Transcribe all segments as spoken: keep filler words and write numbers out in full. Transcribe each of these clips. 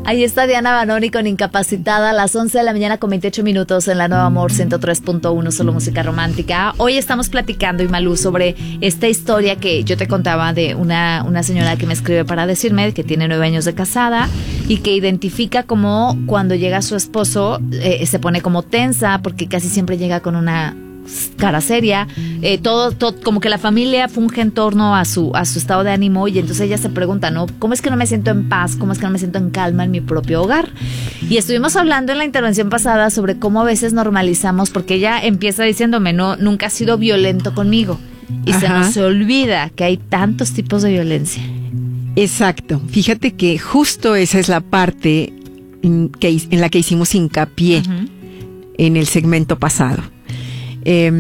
Ahí está Diana Banoni con Incapacitada a las once de la mañana con veintiocho minutos en la Nueva Amor ciento tres punto uno, solo música romántica. Hoy estamos platicando, Imalú, sobre esta historia que yo te contaba de una, una señora que me escribe para decirme que tiene nueve años de casada y que identifica como cuando llega su esposo eh, se pone como tensa porque casi siempre llega con una cara seria, eh, todo, todo, como que la familia funge en torno a su, a su estado de ánimo, y entonces ella se pregunta, ¿no? ¿Cómo es que no me siento en paz? ¿Cómo es que no me siento en calma en mi propio hogar? Y estuvimos hablando en la intervención pasada sobre cómo a veces normalizamos, porque ella empieza diciéndome, no, nunca has sido violento conmigo, y Ajá. se nos olvida que hay tantos tipos de violencia. Exacto, fíjate que justo esa es la parte en, que, en la que hicimos hincapié uh-huh. en el segmento pasado. Eh,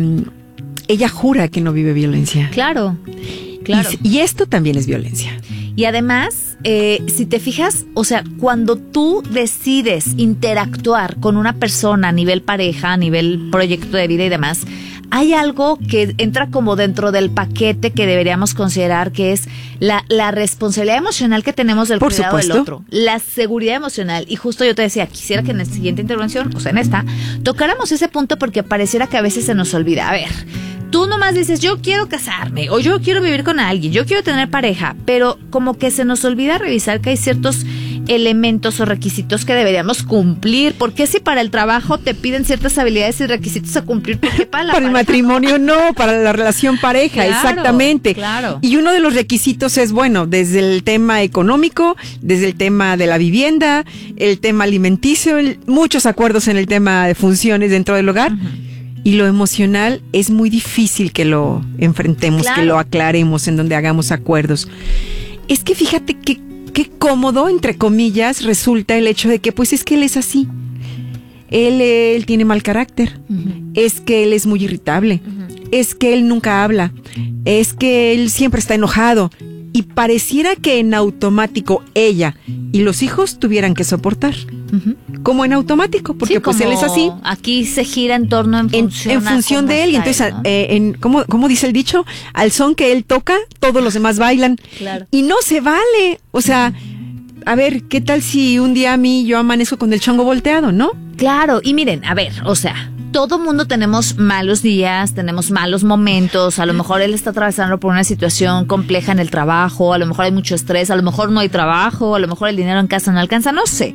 ella jura que no vive violencia. Claro, claro. Y, y esto también es violencia. Y además, eh, si te fijas, o sea, cuando tú decides interactuar con una persona a nivel pareja, a nivel proyecto de vida y demás, hay algo que entra como dentro del paquete que deberíamos considerar, que es la, la responsabilidad emocional que tenemos del Por cuidado supuesto. del otro, la seguridad emocional. Y justo yo te decía, quisiera que en la siguiente intervención, o sea, en esta, tocáramos ese punto porque pareciera que a veces se nos olvida. A ver, tú nomás dices, yo quiero casarme, o yo quiero vivir con alguien, yo quiero tener pareja, pero como que se nos olvida revisar que hay ciertos elementos o requisitos que deberíamos cumplir. ¿Por qué si para el trabajo te piden ciertas habilidades y requisitos a cumplir? ¿Por qué para la para el matrimonio no? no, para la relación pareja, claro, exactamente. Claro. Y uno de los requisitos es, bueno, desde el tema económico, desde el tema de la vivienda, el tema alimenticio, el, muchos acuerdos en el tema de funciones dentro del hogar. Uh-huh. Y lo emocional es muy difícil que lo enfrentemos, claro. que lo aclaremos, en donde hagamos acuerdos. Es que fíjate que qué cómodo, entre comillas, resulta el hecho de que, pues, es que él es así. Él, él tiene mal carácter. Uh-huh. Es que él es muy irritable. Uh-huh. Es que él nunca habla. Es que él siempre está enojado. Y pareciera que en automático ella y los hijos tuvieran que soportar. Uh-huh. Como en automático, porque sí, pues él es así. Aquí se gira en torno en función, en, en función de él. Y entonces, ¿no? eh, en, ¿cómo, ¿cómo dice el dicho? Al son que él toca, todos los demás bailan. Claro. Y no se vale. O sea, a ver, ¿qué tal si un día a mí yo amanezco con el chongo volteado, no? Claro, y miren, a ver, o sea, todo mundo tenemos malos días, tenemos malos momentos, a lo mejor él está atravesando por una situación compleja en el trabajo, a lo mejor hay mucho estrés, a lo mejor no hay trabajo, a lo mejor el dinero en casa no alcanza, no sé.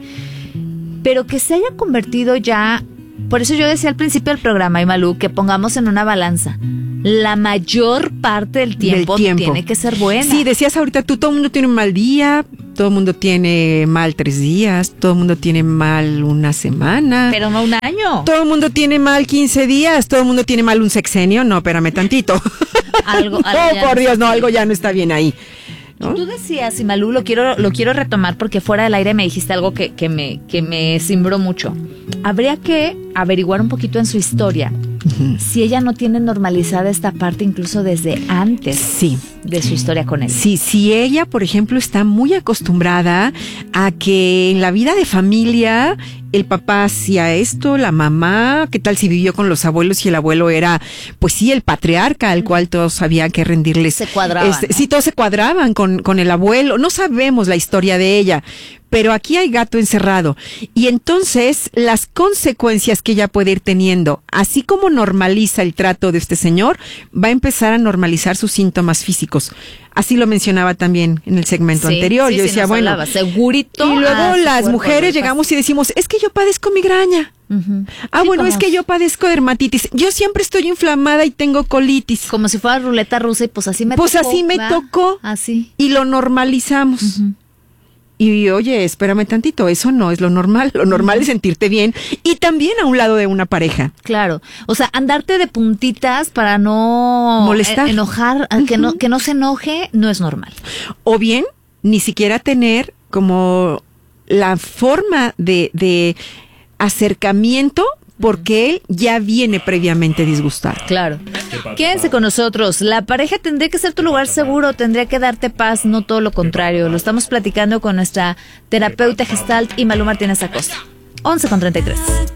Pero que se haya convertido ya, por eso yo decía al principio del programa, Imalú, que pongamos en una balanza. La mayor parte del tiempo, del tiempo tiene que ser buena. Sí, decías ahorita tú, todo el mundo tiene un mal día, todo el mundo tiene mal tres días, todo el mundo tiene mal una semana. Pero no un año. Todo el mundo tiene mal quince días, todo el mundo tiene mal un sexenio. No, espérame tantito. Algo, algo oh, por Dios, no, algo ya no está bien ahí. ¿No? Y tú decías, Imalú, lo quiero, lo quiero retomar porque fuera del aire me dijiste algo que, que me, que me cimbró mucho. Habría que averiguar un poquito en su historia uh-huh. si ella no tiene normalizada esta parte incluso desde antes sí. de su historia con él. Sí, si ella, por ejemplo, está muy acostumbrada a que en la vida de familia el papá hacía esto, la mamá, ¿qué tal si vivió con los abuelos y el abuelo era, pues sí, el patriarca al cual todos había que rendirles? Se cuadraban. Este, ¿no? Sí, todos se cuadraban con, con el abuelo. No sabemos la historia de ella, pero aquí hay gato encerrado. Y entonces las consecuencias que ella puede ir teniendo, así como normaliza el trato de este señor, va a empezar a normalizar sus síntomas físicos. Así lo mencionaba también en el segmento sí, anterior. Sí, yo sí, decía, bueno, hablaba, segurito. Y luego las mujeres llegamos y decimos, es que yo padezco migraña. Uh-huh. Ah, sí, bueno, como... es que yo padezco dermatitis. Yo siempre estoy inflamada y tengo colitis. Como si fuera ruleta rusa y pues así me pues tocó. Pues así me ¿verdad? tocó. Así. Y lo normalizamos. Uh-huh. Y oye, espérame tantito, eso no es lo normal. Lo normal uh-huh. es sentirte bien y también a un lado de una pareja. Claro, o sea, andarte de puntitas para no molestar, en, enojar, uh-huh. que no que no se enoje, no es normal. O bien, ni siquiera tener como la forma de, de acercamiento porque él ya viene previamente disgustado. Claro. Quédense con nosotros. La pareja tendría que ser tu lugar seguro, tendría que darte paz, no todo lo contrario. Lo estamos platicando con nuestra terapeuta Gestalt, Imalú Martínez Acosta. once con treinta y tres.